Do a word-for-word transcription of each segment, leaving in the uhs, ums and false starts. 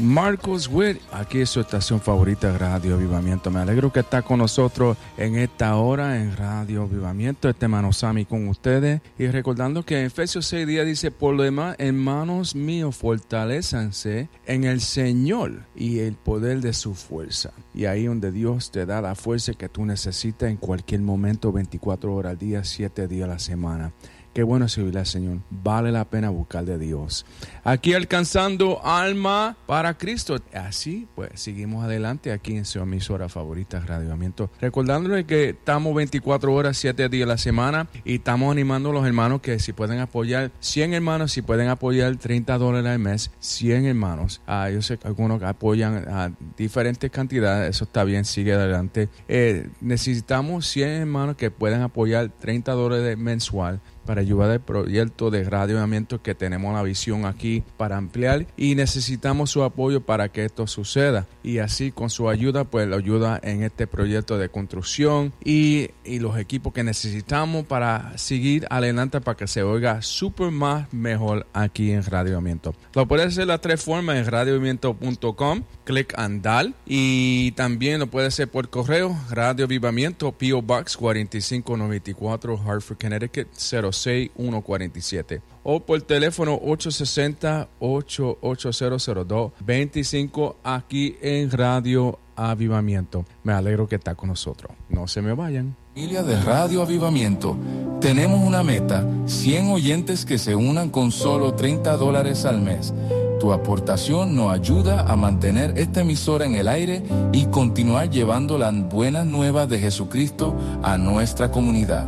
Marcos Witt, aquí es su estación favorita, Radio Avivamiento. Me alegro que está con nosotros en esta hora en Radio Avivamiento. Este hermano Sammy con ustedes. Y recordando que en Efesios seis días dice: por lo demás, hermanos míos, fortalézanse en el Señor y el poder de su fuerza. Y ahí donde Dios te da la fuerza que tú necesitas en cualquier momento, veinticuatro horas al día, siete días a la semana. Qué bueno servirle al Señor. Vale la pena buscar de Dios. Aquí alcanzando alma para Cristo. Así pues, seguimos adelante aquí en su emisora favorita, Radio Avivamiento. Recordándole que estamos veinticuatro horas, siete días a la semana. Y estamos animando a los hermanos que si pueden apoyar, cien hermanos, si pueden apoyar treinta dólares al mes, cien hermanos. Ah, yo sé que algunos apoyan a diferentes cantidades. Eso está bien, sigue adelante. Eh, necesitamos cien hermanos que puedan apoyar treinta dólares mensual para ayudar al proyecto de Radio Avivamiento, que tenemos la visión aquí para ampliar, y necesitamos su apoyo para que esto suceda. Y así con su ayuda, pues lo ayuda en este proyecto de construcción y, y los equipos que necesitamos para seguir adelante, para que se oiga súper más mejor aquí en Radio Avivamiento. Lo puedes hacer de las tres formas en radio avivamiento punto com, clic andar, y también lo puedes hacer por correo, Radio Avivamiento, P O Box cuatro cinco nueve cuatro, Hartford, Connecticut cero seis uno cuatro siete, o por teléfono ocho seis cero, ocho ocho cero cero dos, dos cinco aquí en Radio Avivamiento. Me alegro que está con nosotros. No se me vayan. Familia de Radio Avivamiento, tenemos una meta: cien oyentes que se unan con solo treinta dólares al mes. Tu aportación nos ayuda a mantener esta emisora en el aire y continuar llevando las buenas nuevas de Jesucristo a nuestra comunidad.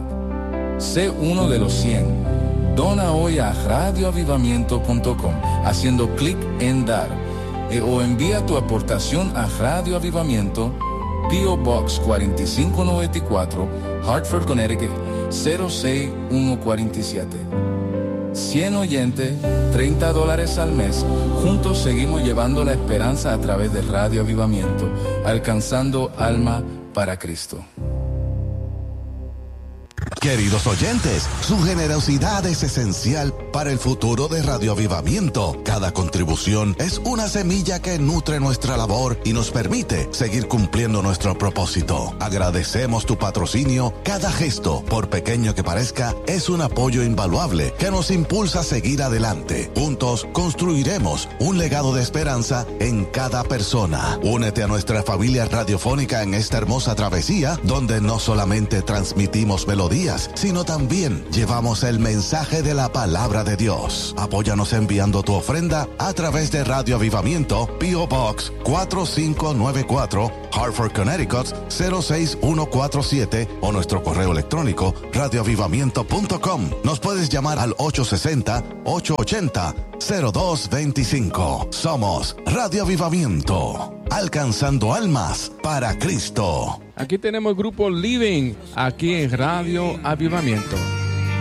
Sé uno de los cien. Dona hoy a radio avivamiento punto com haciendo clic en dar, eh, o envía tu aportación a Radio Avivamiento, P O Box cuatro cinco nueve cuatro, Hartford, Connecticut cero seis uno cuatro siete. cien oyentes, treinta dólares al mes. Juntos seguimos llevando la esperanza a través de Radio Avivamiento, alcanzando alma para Cristo. Queridos oyentes, su generosidad es esencial para el futuro de Radio Avivamiento. Cada contribución es una semilla que nutre nuestra labor y nos permite seguir cumpliendo nuestro propósito. Agradecemos tu patrocinio. Cada gesto, por pequeño que parezca, es un apoyo invaluable que nos impulsa a seguir adelante. Juntos construiremos un legado de esperanza en cada persona. Únete a nuestra familia radiofónica en esta hermosa travesía, donde no solamente transmitimos melodías, sino también llevamos el mensaje de la palabra de Dios. Apóyanos enviando tu ofrenda a través de Radio Avivamiento, P O Box cuatro cinco nueve cuatro, Hartford, Connecticut cero seis uno cuatro siete, o nuestro correo electrónico radio avivamiento punto com. Nos puedes llamar al ocho seis cero, ocho ocho cero, cero dos dos cinco. Somos Radio Avivamiento, alcanzando almas para Cristo. Aquí tenemos el grupo Living, aquí en Radio Avivamiento.